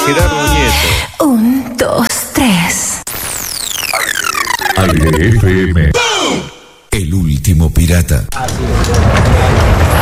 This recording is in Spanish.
Gerardo Nieto. 1, 2, 3. Aire FM. El último pirata.